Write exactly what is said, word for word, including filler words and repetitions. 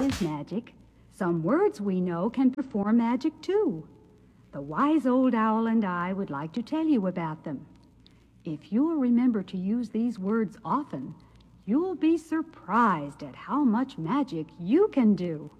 is magic, some words we know can perform magic too. The wise old owl and I would like to tell you about them. If you'll remember to use these words often, you'll be surprised at how much magic you can do.